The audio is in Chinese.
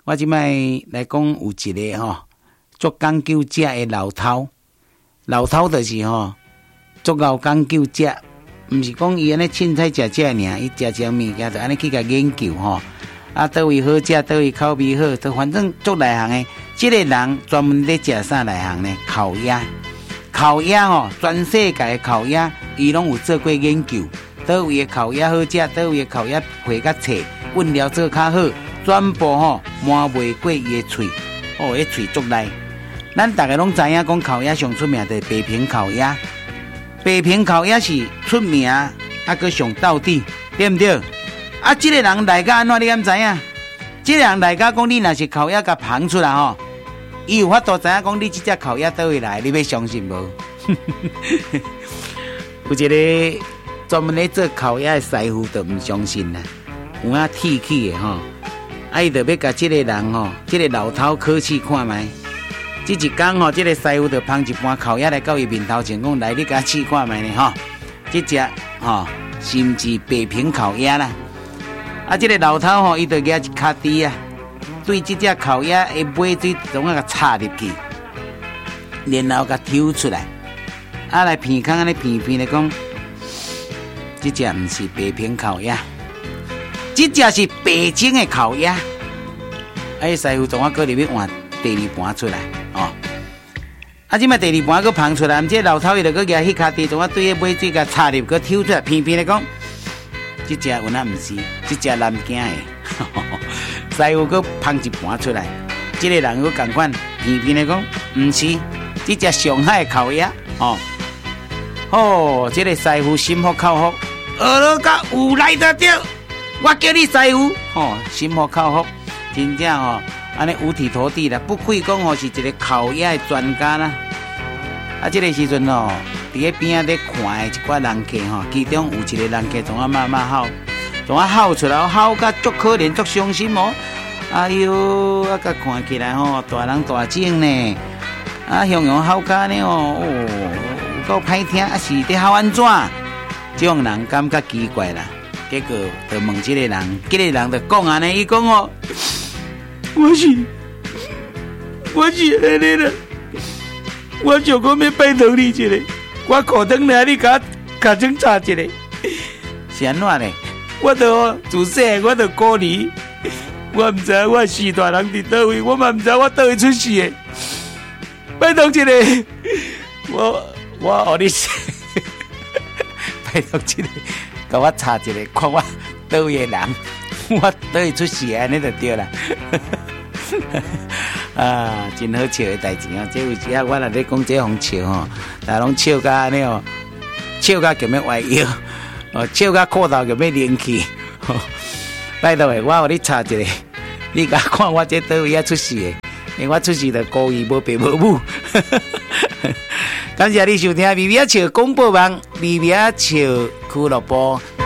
我即摆来讲有一个做讲究食的老头，老头就是做老讲究食，毋是讲伊安尼凊彩食尔，伊食物件就安尼去甲研究倒位好食，倒位口味好，就反正做内行的。这个人专门咧食啥内行呢？烤鸭，烤鸭全世界的烤鸭，伊拢有做过研究。倒位的烤鸭好食，倒位的烤鸭配较脆，温料做较好，全部瞒袂过伊的喙。伊喙足利。咱大家拢知影，讲烤鸭上出名的北平烤鸭。北平烤鸭是出名，佮上到底，对不对？这个人来甲安怎？你敢知影？这个人来甲讲，你若是烤鸭甲捧出来伊有法度知影讲你这只烤鸭倒位来，你要相信无？有一个专门咧做烤鸭的师傅，就唔相信啦，有啊铁气的伊就要甲这个人这个老头考试看卖。这一天这个师傅就捧一盘烤鸭来到伊面头前，讲来你甲试看卖呢这只是毋是北平烤鸭啦？这个老头伊就举一卡猪对这只烤鸭的尾椎总甲插入去，然后甲抽出来，来片空安尼片片的讲，这只毋是北平烤鸭，这只是北京的烤鸭。师傅总我搁入去换第二盘出来这摆第二盘搁捧出来，这老头伊就搁举迄卡猪总我对迄尾椎甲插入，搁抽出来片片的讲。这只有哪毋是？这只南京的，师傅佫捧一盘出来，这个人佫共款片片的讲，毋是，这只上海的烤鸭这个师傅心服口服，了甲有来得着，我叫你师傅心服口服，真正安尼五体投地啦，不愧讲是一个烤鸭的专家啦。这个时阵伫咧边仔咧看的一寡人客其中有一个人客总慢慢吼，总吼出来，吼甲足可怜足伤心哎哟，甲看起来大人大种呢，形容吼甲呢有够歹听，是伫吼安怎？这种人感觉奇怪啦。结果就问这个人，这个人就讲安尼，伊讲我是安尼啦。我想讲要拜托你一下，我裤襠来，你甲针插一下，是安怎呢？我就自细我就鼓励，我唔知我死大人伫倒位，我嘛唔知我倒位出事的，拜托一下，我互你拜托一下，甲我插一下，看我倒位的人，我倒位出事安尼就对啦。真好笑的代志这有时我若咧讲这方笑大拢笑甲安尼笑甲咁要歪腰笑甲裤头咁要拎起拜托的，我互你插一个，你甲看我这倒位出事的，因为我出事就故意无爸无母。感谢你收听微微笑广播网，微微笑俱乐部。